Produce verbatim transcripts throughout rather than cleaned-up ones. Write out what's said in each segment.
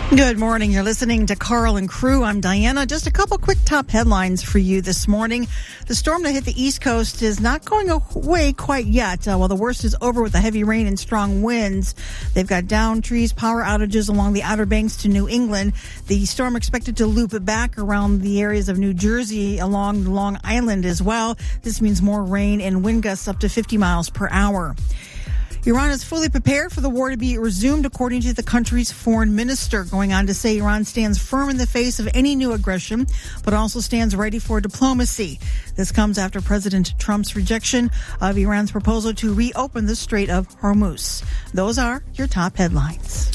Good morning. You're listening to Carl and Crew. I'm Diana. Just a couple quick top headlines for you this morning. The storm that hit the East Coast is not going away quite yet. Uh, while the worst is over with the heavy rain and strong winds, they've got downed trees, power outages along the Outer Banks to New England. The storm expected to loop back around the areas of New Jersey along Long Island as well. This means more rain and wind gusts up to fifty miles per hour. Iran is fully prepared for the war to be resumed, according to the country's foreign minister, going on to say Iran stands firm in the face of any new aggression, but also stands ready for diplomacy. This comes after President Trump's rejection of Iran's proposal to reopen the Strait of Hormuz. Those are your top headlines.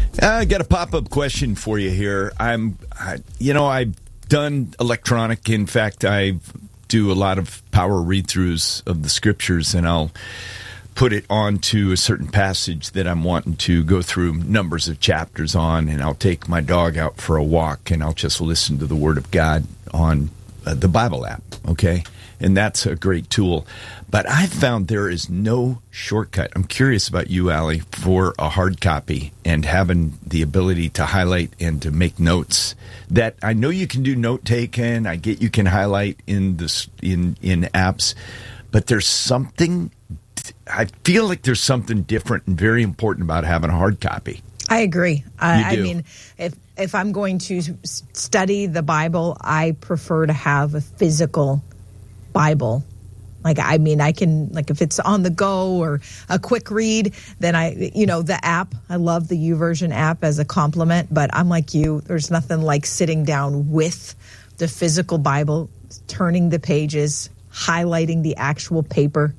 I got a pop-up question for you here. I'm, I, you know, I've done electronic. In fact, I do a lot of power read-throughs of the scriptures, and I'll put it onto a certain passage that I'm wanting to go through numbers of chapters on, and I'll take my dog out for a walk, and I'll just listen to the Word of God on uh, the Bible app, okay? And that's a great tool. But I've found there is no shortcut. I'm curious about you, Allie, for a hard copy and having the ability to highlight and to make notes. That I know you can do note-taking. I get you can highlight in this in in apps, but there's something. I feel like there's something different and very important about having a hard copy. I agree. I, I do. mean, if if I'm going to study the Bible, I prefer to have a physical Bible. Like, I mean, I can, like, if it's on the go or a quick read, then I, you know, the app, I love the YouVersion app as a complement, but I'm like you, there's nothing like sitting down with the physical Bible, turning the pages, highlighting the actual paper.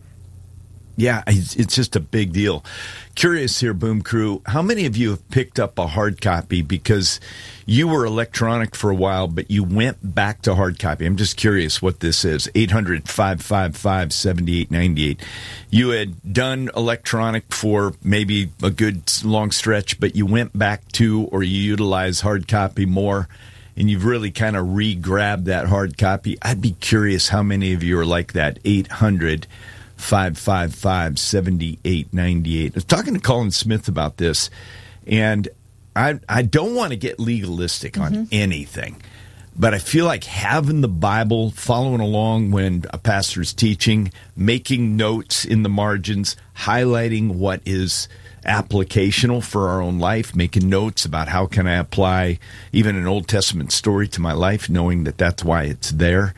Yeah, it's just a big deal. Curious here, Boom Crew, how many of you have picked up a hard copy because you were electronic for a while, but you went back to hard copy? I'm just curious what this is. eight hundred, five five five, seven eight nine eight. You had done electronic for maybe a good long stretch, but you went back to or you utilized hard copy more, and you've really kind of re-grabbed that hard copy. I'd be curious how many of you are like that. eight hundred, five five five, seven eight nine eight. I was talking to Colin Smith about this, and I I don't want to get legalistic on mm-hmm. anything, but I feel like having the Bible, following along when a pastor's teaching, making notes in the margins, highlighting what is applicational for our own life, making notes about how can I apply even an Old Testament story to my life, knowing that that's why it's there.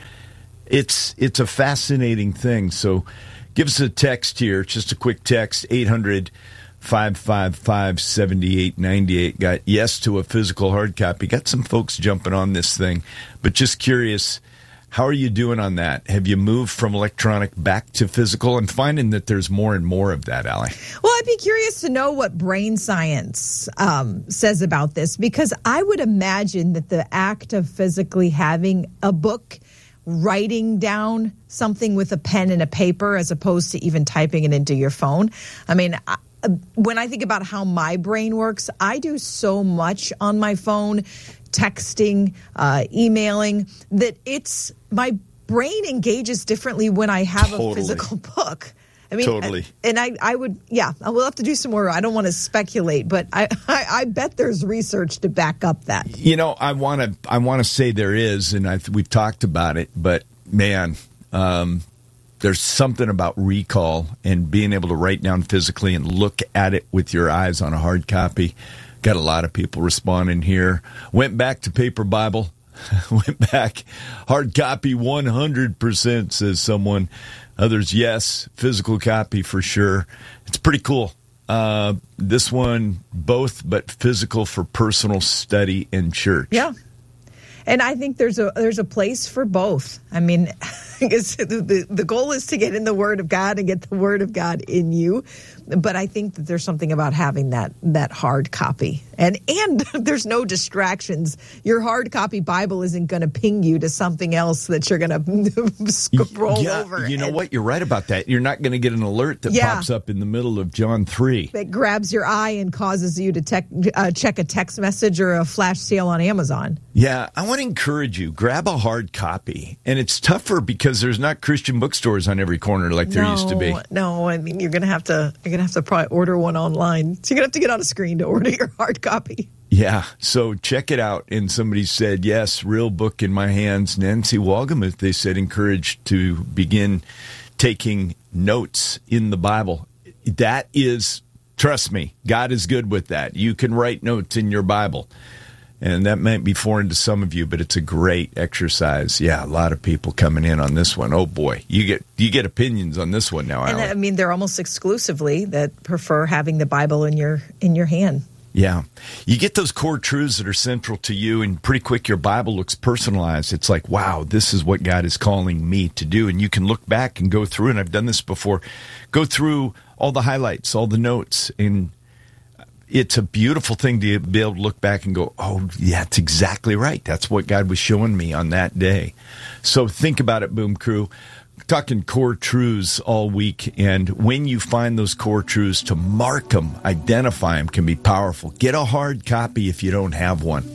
It's it's a fascinating thing. So give us a text here, just a quick text, eight hundred, five five five, seven eight nine eight. Got yes to a physical hard copy. Got some folks jumping on this thing, but just curious, how are you doing on that? Have you moved from electronic back to physical? And finding that there's more and more of that, Allie. Well, I'd be curious to know what brain science um, says about this, because I would imagine that the act of physically having a book, writing down something with a pen and a paper as opposed to even typing it into your phone. I mean, I, when I think about how my brain works, I do so much on my phone, texting, uh, emailing, that it's my brain engages differently when I have totally. a physical book. I mean, totally. And I, I would, yeah, we'll have to do some more. I don't want to speculate, but I, I, I bet there's research to back up that. You know, I want to, I want to say there is, and I, we've talked about it, but man, um, there's something about recall and being able to write down physically and look at it with your eyes on a hard copy. Got a lot of people responding here. Went back to paper Bible. Went back. Hard copy one hundred percent, says someone. Others, yes. Physical copy for sure. It's pretty cool. Uh, this one, both, but physical for personal study and church. Yeah. And I think there's a there's a place for both. I mean, it's, the, the goal is to get in the Word of God and get the Word of God in you. But I think that there's something about having that that hard copy. And and there's no distractions. Your hard copy Bible isn't going to ping you to something else that you're going to scroll yeah, over. You know and, what? You're right about that. You're not going to get an alert that yeah, pops up in the middle of John three. That grabs your eye and causes you to tech, uh, check a text message or a flash sale on Amazon. Yeah, I want to encourage you, grab a hard copy. And it's tougher because there's not Christian bookstores on every corner like there no, used to be. No, I mean, you're going to have to you're going to have to probably order one online. So you're going to have to get on a screen to order your hard copy. Yeah, so check it out. And somebody said, yes, real book in my hands. Nancy Wolgemuth, they said, encouraged to begin taking notes in the Bible. That is, trust me, God is good with that. You can write notes in your Bible. And that might be foreign to some of you, but it's a great exercise. Yeah, a lot of people coming in on this one. Oh, boy. You get you get opinions on this one now, And Alan. I mean, they're almost exclusively that prefer having the Bible in your in your hand. Yeah. You get those core truths that are central to you, and pretty quick your Bible looks personalized. It's like, wow, this is what God is calling me to do. And you can look back and go through, and I've done this before, go through all the highlights, all the notes, and it's a beautiful thing to be able to look back and go, oh, yeah, that's exactly right. That's what God was showing me on that day. So think about it, Boom Crew. Talking core truths all week, and when you find those core truths, to mark them, identify them, can be powerful. Get a hard copy if you don't have one.